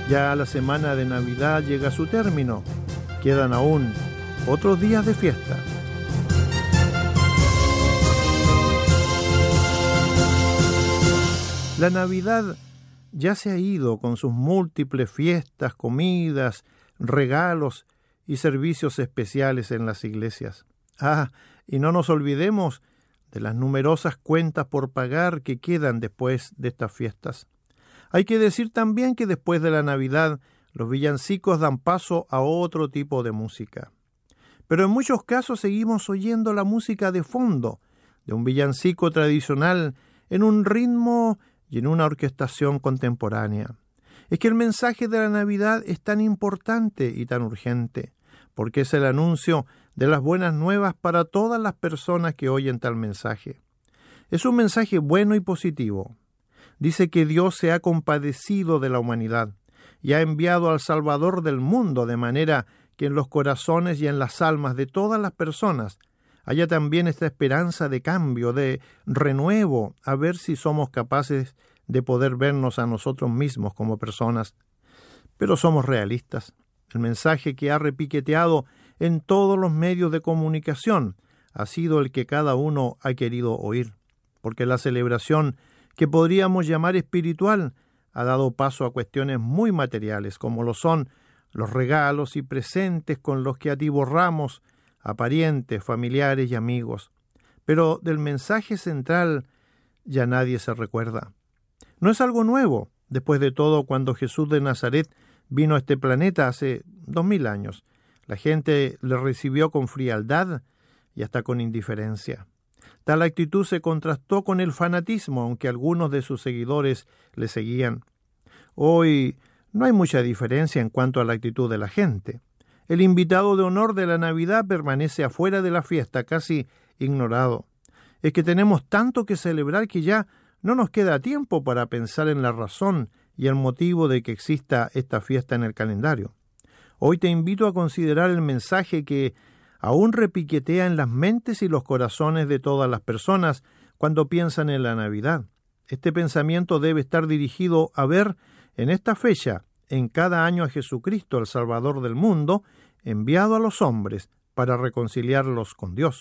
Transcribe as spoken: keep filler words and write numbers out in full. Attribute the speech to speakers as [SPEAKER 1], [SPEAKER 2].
[SPEAKER 1] Ya la semana de Navidad llega a su término. Quedan aún otros días de fiesta. La Navidad ya se ha ido con sus múltiples fiestas, comidas, regalos y servicios especiales en las iglesias. Ah, y no nos olvidemos de las numerosas cuentas por pagar que quedan después de estas fiestas. Hay que decir también que después de la Navidad, los villancicos dan paso a otro tipo de música. Pero en muchos casos seguimos oyendo la música de fondo de un villancico tradicional en un ritmo y en una orquestación contemporánea. Es que el mensaje de la Navidad es tan importante y tan urgente, porque es el anuncio de las buenas nuevas para todas las personas que oyen tal mensaje. Es un mensaje bueno y positivo. Dice que Dios se ha compadecido de la humanidad y ha enviado al Salvador del mundo, de manera que en los corazones y en las almas de todas las personas haya también esta esperanza de cambio, de renuevo, a ver si somos capaces de poder vernos a nosotros mismos como personas. Pero somos realistas. El mensaje que ha repiqueteado en todos los medios de comunicación ha sido el que cada uno ha querido oír, porque la celebración que podríamos llamar espiritual ha dado paso a cuestiones muy materiales, como lo son los regalos y presentes con los que atiborramos a parientes, familiares y amigos. Pero del mensaje central ya nadie se recuerda. No es algo nuevo. Después de todo, cuando Jesús de Nazaret vino a este planeta hace dos mil años, la gente le recibió con frialdad y hasta con indiferencia. Tal actitud se contrastó con el fanatismo, aunque algunos de sus seguidores le seguían. Hoy no hay mucha diferencia en cuanto a la actitud de la gente. El invitado de honor de la Navidad permanece afuera de la fiesta, casi ignorado. Es que tenemos tanto que celebrar que ya no nos queda tiempo para pensar en la razón y el motivo de que exista esta fiesta en el calendario. Hoy te invito a considerar el mensaje que aún repiquetea en las mentes y los corazones de todas las personas cuando piensan en la Navidad. Este pensamiento debe estar dirigido a ver en esta fecha, en cada año, a Jesucristo, el Salvador del mundo, enviado a los hombres para reconciliarlos con Dios.